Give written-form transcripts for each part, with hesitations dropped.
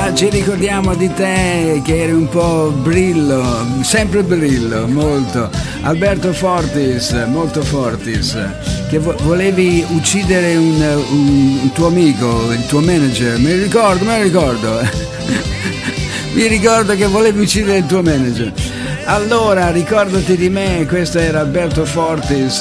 ci ricordiamo di te che eri un po' brillo, sempre brillo, molto. Alberto Fortis, molto Fortis, che volevi uccidere un tuo amico, il tuo manager, me lo ricordo. Mi ricordo che volevi uccidere il tuo manager. Allora, ricordati di me, questo era Alberto Fortis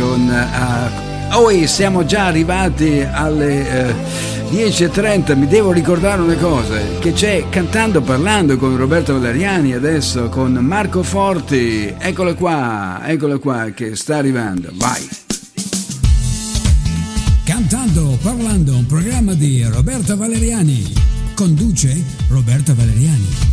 siamo già arrivati alle 10:30, mi devo ricordare una cosa, che c'è Cantando Parlando con Roberto Valeriani adesso con Marco Forti, eccolo qua che sta arrivando, vai! Cantando Parlando, un programma di Roberto Valeriani, conduce Roberto Valeriani.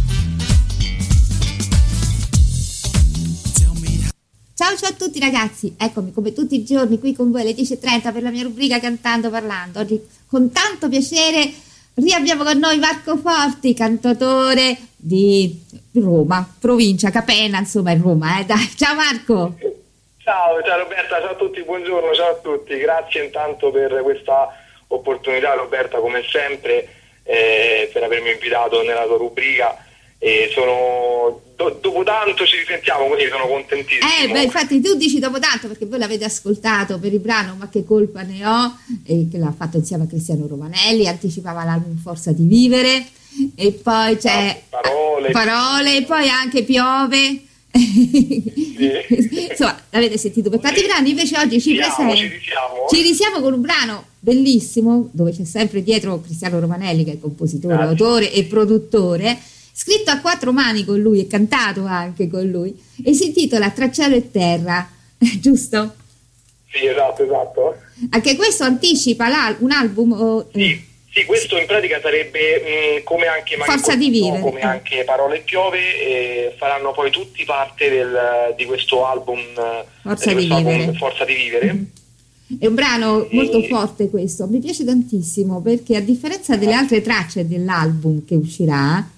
Ciao a tutti ragazzi, eccomi come tutti i giorni qui con voi alle 10:30 per la mia rubrica Cantando Parlando. Oggi con tanto piacere riabbiamo con noi Marco Forti, cantautore di Roma, provincia, Capena, insomma è Roma, dai. Ciao Marco! Ciao Roberta, ciao a tutti, buongiorno, ciao a tutti, grazie intanto per questa opportunità Roberta come sempre, per avermi invitato nella tua rubrica. E dopo tanto ci risentiamo, quindi sono contentissimo. Infatti tu dici dopo tanto perché voi l'avete ascoltato per il brano Ma che colpa ne ho, che l'ha fatto insieme a Cristiano Romanelli, anticipava l'album Forza di Vivere, e poi c'è parole e poi anche Piove. Sì. Insomma, l'avete sentito per tanti brani, invece oggi ci risiamo con un brano bellissimo dove c'è sempre dietro Cristiano Romanelli, che è compositore, autore e produttore, scritto a quattro mani con lui e cantato anche con lui, e si intitola Tra cielo e terra, giusto? Sì, esatto. Anche questo anticipa un album? Sì, questo in pratica sarebbe come anche Forza di Vivere, come anche Parole e Piove, e faranno poi tutti parte di questo album Forza di Vivere. È un brano molto forte questo, mi piace tantissimo perché a differenza delle altre tracce dell'album che uscirà,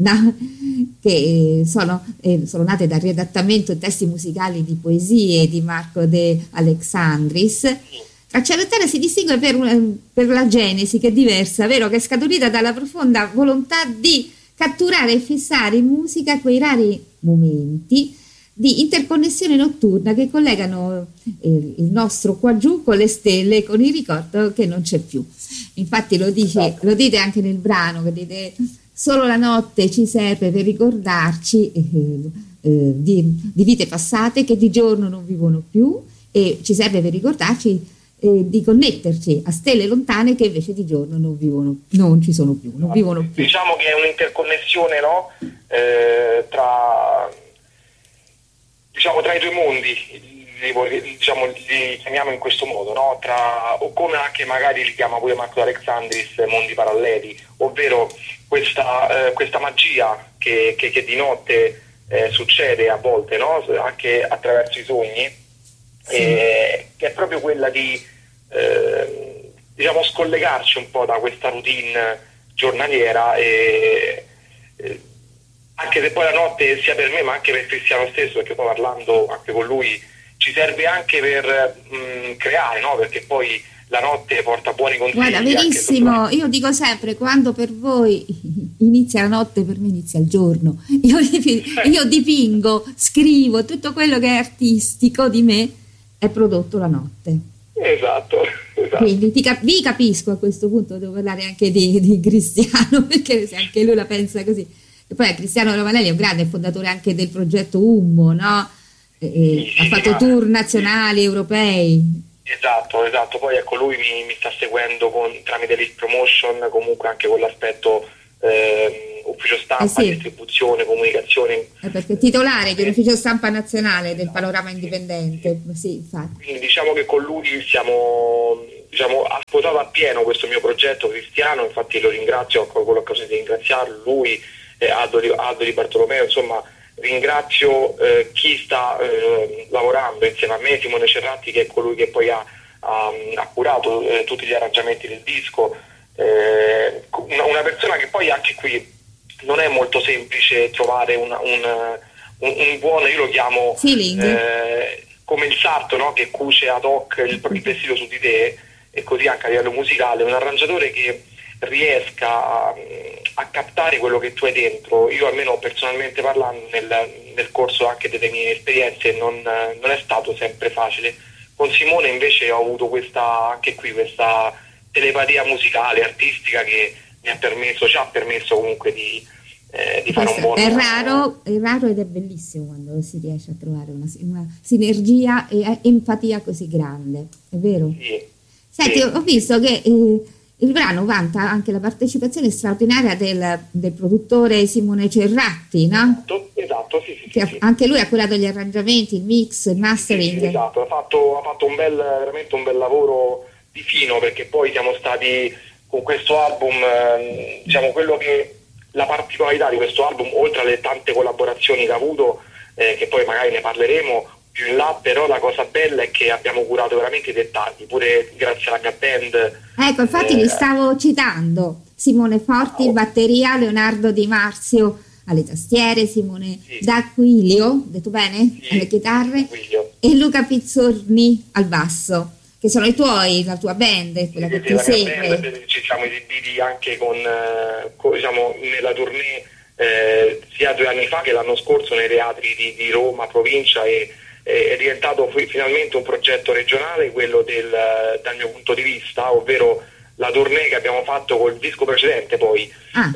che sono nate dal riadattamento testi musicali di poesie di Marco De Alexandris, Tra cielo e terra si distingue per la genesi, che è diversa, vero? Che è scaturita dalla profonda volontà di catturare e fissare in musica quei rari momenti di interconnessione notturna che collegano il nostro qua giù con le stelle, con il ricordo che non c'è più. Infatti lo dite anche nel brano, che dite: solo la notte ci serve per ricordarci di vite passate che di giorno non vivono più, e ci serve per ricordarci di connetterci a stelle lontane che invece di giorno non ci sono più, non vivono più. Diciamo che è un'interconnessione, no? Tra i due mondi, li chiamiamo in questo modo, no? O come anche magari li chiama pure Marco Alexandris, mondi paralleli, ovvero questa magia che di notte succede a volte, no? Anche attraverso i sogni, sì. Che è proprio quella di scollegarci un po' da questa routine giornaliera, anche se poi la notte, sia per me ma anche per Cristiano stesso, perché poi parlando anche con lui, ci serve anche per creare, no? Perché poi la notte porta buoni consigli. Guarda, verissimo, io dico sempre, quando per voi inizia la notte, per me inizia il giorno. Io dipingo, scrivo, tutto quello che è artistico di me è prodotto la notte. Esatto. Quindi vi capisco a questo punto, devo parlare anche di Cristiano, perché se anche lui la pensa così. E poi Cristiano Romanelli è un grande fondatore anche del progetto Ummo, no? Ha fatto tour nazionali, europei. Esatto, poi ecco, lui mi sta seguendo tramite Lead Promotion, comunque anche con l'aspetto ufficio stampa, distribuzione, comunicazione. Perché è titolare di un ufficio stampa nazionale del Panorama Indipendente, sì, infatti. Quindi diciamo che con lui ha sposato appieno questo mio progetto Cristiano, infatti lo ringrazio, con l'occasione di ringraziarlo, lui, Aldo Di Bartolomeo, insomma ringrazio chi sta lavorando insieme a me, Simone Cerratti, che è colui che poi ha curato tutti gli arrangiamenti del disco, una persona che poi anche qui non è molto semplice trovare un buono, io lo chiamo come il sarto, no? Che cuce ad hoc il vestito su di te, e così anche a livello musicale un arrangiatore che riesca a captare quello che tu hai dentro. Io almeno personalmente parlando nel corso anche delle mie esperienze non è stato sempre facile. Con Simone invece ho avuto questa telepatia musicale, artistica che ci ha permesso comunque di fare un buon... È raro ed è bellissimo quando si riesce a trovare una sinergia e empatia così grande, è vero? Sì. Senti, sì. Ho visto che il brano vanta anche la partecipazione straordinaria del produttore Simone Cerratti, no? Esatto, sì. Che anche lui ha curato gli arrangiamenti, il mix, il mastering. Sì, esatto, ha fatto veramente un bel lavoro di fino, perché poi siamo stati con questo album, diciamo la particolarità di questo album, oltre alle tante collaborazioni che ha avuto, che poi magari ne parleremo più in là, però la cosa bella è che abbiamo curato veramente i dettagli, pure grazie alla mia band. Ecco, infatti li stavo citando: Simone Forti, batteria, Leonardo Di Marzio alle tastiere, Simone D'Aquilio, detto bene? Sì, alle chitarre, D'Aquilio. E Luca Pizzorni al basso, che sono la tua band, quella che ti segue. Band, ci siamo esibiti anche con diciamo, nella tournée sia 2 anni fa che l'anno scorso nei teatri di Roma, provincia, e è diventato finalmente un progetto regionale, quello dal mio punto di vista, ovvero la tournée che abbiamo fatto col disco precedente poi,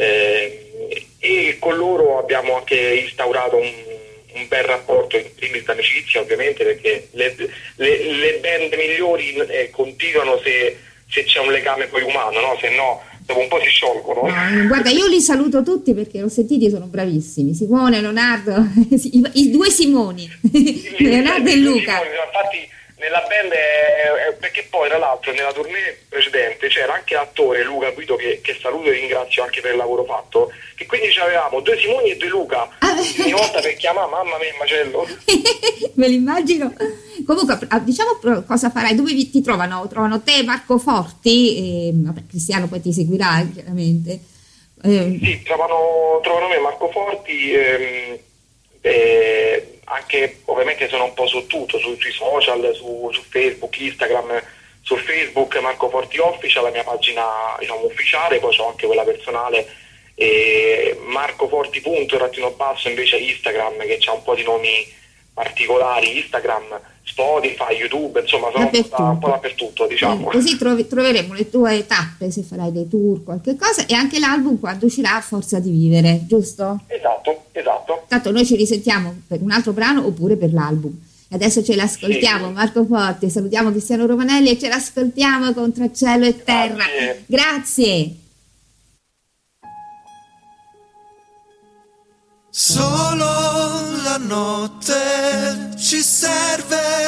e con loro abbiamo anche instaurato un bel rapporto, in primis d'amicizia ovviamente, perché le band migliori continuano se c'è un legame poi umano, no? Se no dopo un po' si sciolgono. No, guarda, io li saluto tutti perché l'ho sentiti, sono bravissimi. Simone, Leonardo, i 2 Simoni, Leonardo e Luca. Infatti nella band perché poi tra l'altro nella tournée precedente c'era anche l'attore Luca Guido, che saluto e ringrazio anche per il lavoro fatto, che quindi avevamo 2 Simoni e 2 Luca, ogni volta per chiamare, mamma mia, macello. Me l'immagino. Comunque, diciamo cosa farai, dove ti trovano? Trovano te, Marco Forti, Cristiano poi ti seguirà chiaramente. Sì, trovano me, Marco Forti, anche ovviamente sono un po' su tutto, sui social, su Facebook, Instagram. Su Facebook Marco Forti Official, la mia pagina diciamo ufficiale, poi c'ho anche quella personale, e Marco Forti __ invece Instagram, che c'ha un po' di nomi particolari, Instagram, Spotify, YouTube, insomma sono un po' dappertutto, diciamo. Così troveremo le tue tappe se farai dei tour, qualche cosa, e anche l'album quando uscirà, Forza di Vivere, giusto? Esatto. Tanto noi ci risentiamo per un altro brano oppure per l'album. E adesso ce l'ascoltiamo, Marco Forti, salutiamo Cristiano Romanelli e ce l'ascoltiamo con Tra cielo e terra. Grazie. Solo la notte ci serve